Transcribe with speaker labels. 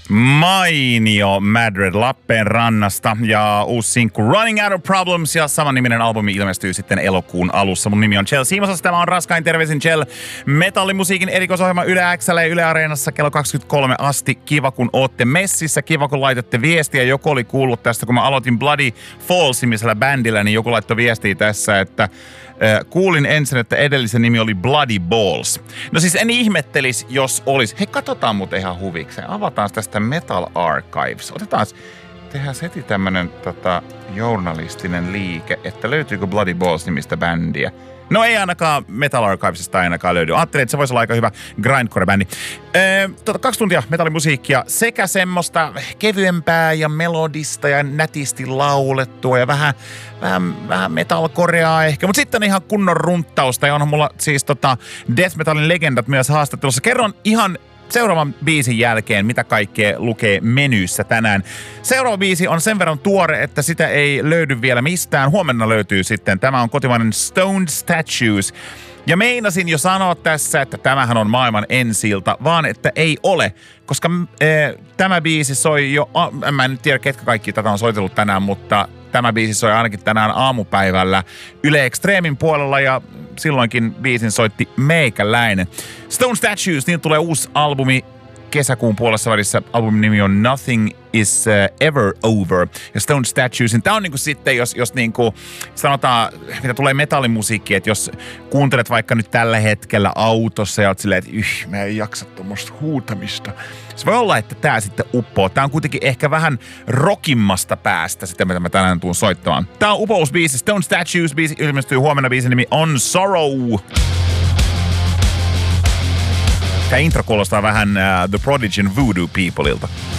Speaker 1: Mainio Madrid Lappeenrannasta ja uusi sinkku Running Out of Problems ja samanniminen albumi ilmestyy sitten elokuun alussa. Mun nimi on Chel Siimosas, tämä on Raskain terveisin Chel. Metallimusiikin erikoisohjelma Yle X:llä ja Yle Areenassa kello 23 asti. Kiva kun ootte messissä, kiva kun laitatte viestiä. Joku oli kuullut tästä, kun mä aloitin Bloody Falls-nimisellä bändillä, niin joku laittoi viestiä tässä, että kuulin ensin, että edellisen nimi oli Bloody Balls. No siis en ihmettelis, jos olisi. Hei, katsotaan muuten ihan huvikseen. Avataan tästä Metal Archives. Tehdään heti tämmönen journalistinen liike, että löytyykö Bloody Balls-nimistä bändiä. No ei ainakaan Metal Archivesista ainakaan löydy. Ajattelin, että se voisi olla aika hyvä grindcore-bändi. 2 tuntia metallimusiikkia, sekä semmoista kevyempää ja melodista ja nätisti laulettua ja vähän metalcoreaa ehkä. Mutta sitten ihan kunnon runttausta ja onhan mulla siis death metalin legendat myös haastattelussa. Kerron ihan seuraavan biisin jälkeen, mitä kaikkea lukee menyyssä tänään. Seuraava biisi on sen verran tuore, että sitä ei löydy vielä mistään. Huomenna löytyy sitten. Tämä on kotimainen Stone Statues. Ja meinasin jo sanoa tässä, että tämähän on maailman ensi-ilta, vaan että ei ole. Koska tämä biisi soi jo, mä en tiedä ketkä kaikki tätä on soitellut tänään, mutta tämä biisi soi ainakin tänään aamupäivällä Yle Extremin puolella ja silloinkin biisin soitti meikäläinen. Stone Statues, niin tulee uusi albumi kesäkuun puolessa välissä. Albumin nimi on Nothing is Ever Over. Ja Stone Statues, niin tää on niinku sitten, jos niinku sanotaan, mitä tulee metallimusiikkiin, että jos kuuntelet vaikka nyt tällä hetkellä autossa ja oot silleen, että mä en jaksa tommoista huutamista. Se voi olla, että tää sitten uppoo. Tää on kuitenkin ehkä vähän rockimmasta päästä sitä, mitä mä tänään tuun soittamaan. Tää on upousbiisi, Stone Statues, biisi ilmestyy huomenna, biisin nimi On Sorrow. Tämä intro kuulostaa vähän The Prodigyn Voodoo Peopleilta.